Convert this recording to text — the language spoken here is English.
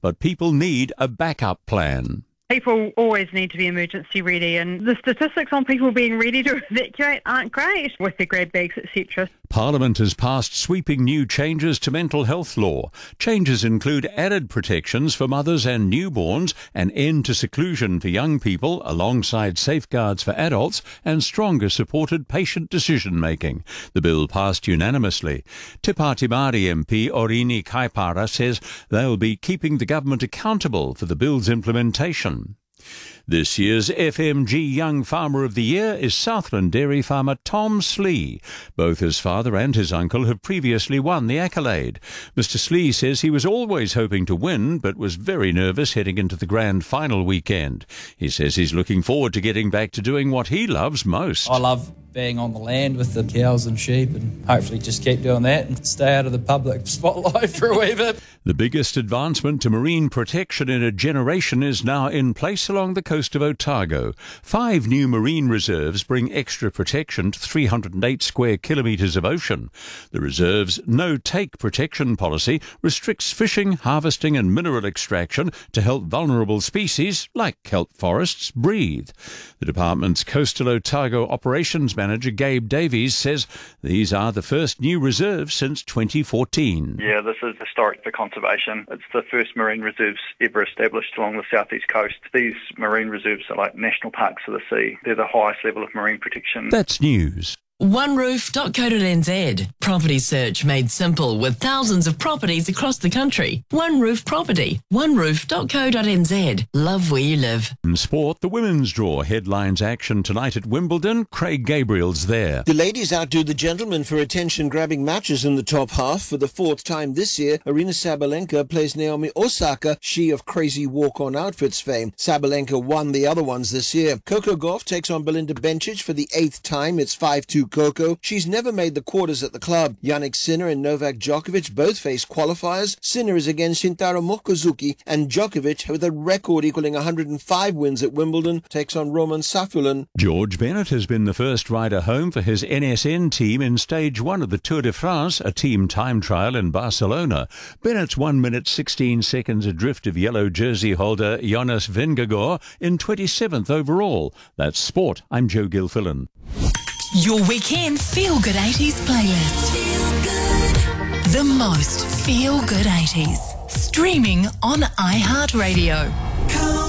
but people need a backup plan. People always need to be emergency ready, and the statistics on people being ready to evacuate aren't great with their grab bags, etc. Parliament has passed sweeping new changes to mental health law. Changes include added protections for mothers and newborns, an end to seclusion for young people alongside safeguards for adults, and stronger supported patient decision-making. The bill passed unanimously. Te Pātimari MP Orini Kaipara says they'll be keeping the government accountable for the bill's implementation. This year's FMG Young Farmer of the Year is Southland dairy farmer Tom Slee. Both his father and his uncle have previously won the accolade. Mr. Slee says he was always hoping to win, but was very nervous heading into the grand final weekend. He says he's looking forward to getting back to doing what he loves most. I love being on the land with the cows and sheep, and hopefully just keep doing that and stay out of the public spotlight for a wee bit. The biggest advancement to marine protection in a generation is now in place along the coast of Otago. 5 new marine reserves bring extra protection to 308 square kilometres of ocean. The reserve's no-take protection policy restricts fishing, harvesting and mineral extraction to help vulnerable species, like kelp forests, breathe. The department's Coastal Otago Operations Manager Gabe Davies says these are the first new reserves since 2014. Yeah, this is historic for conservation. It's the first marine reserves ever established along the southeast coast. These marine reserves are like national parks of the sea. They're the highest level of marine protection. That's news. OneRoof.co.nz. Property search made simple with thousands of properties across the country. One Roof Property. OneRoof.co.nz. Love where you live. In sport, the women's draw headlines action tonight at Wimbledon. Craig Gabriel's there. The ladies outdo the gentlemen for attention-grabbing matches in the top half. For the 4th time this year, Aryna Sabalenka plays Naomi Osaka, she of crazy walk-on outfits fame. Sabalenka won the other ones this year. Coco Gauff takes on Belinda Bencic for the 8th time. It's 5-2 Coco. She's never made the quarters at the club. Jannik Sinner and Novak Djokovic both face qualifiers. Sinner is against Shintaro Mokozuki, and Djokovic, with a record equaling 105 wins at Wimbledon, takes on Roman Safiullin. George Bennett has been the first rider home for his NSN team in Stage 1 of the Tour de France, a team time trial in Barcelona. Bennett's 1 minute 16 seconds adrift of yellow jersey holder Jonas Vingegaard in 27th overall. That's sport. I'm Joe Gilfillan. Your weekend Feel Good 80s playlist. Feel good. The most Feel Good 80s. Streaming on iHeartRadio.